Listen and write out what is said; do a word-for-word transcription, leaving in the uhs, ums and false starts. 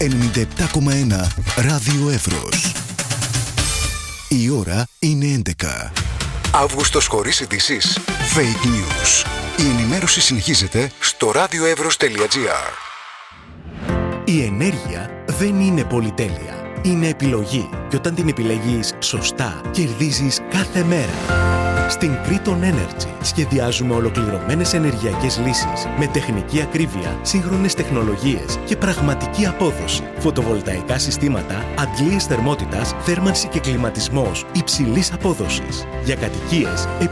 ενενήντα επτά κόμμα ένα Ράδιο Εύρος. Η ώρα είναι έντεκα. Αύγουστος χωρίς ειδήσεις. Fake news. Η ενημέρωση συνεχίζεται στο radioevros τελεία gr. Η ενέργεια δεν είναι πολυτέλεια. Είναι επιλογή. Και όταν την επιλέγεις σωστά, κερδίζεις κάθε μέρα. Στην Triton Energy σχεδιάζουμε ολοκληρωμένες ενεργειακές λύσεις με τεχνική ακρίβεια, σύγχρονες τεχνολογίες και πραγματική απόδοση. Φωτοβολταϊκά συστήματα, αντλίες θερμότητας, θέρμανση και κλιματισμός υψηλής απόδοσης. Για κατοικίες,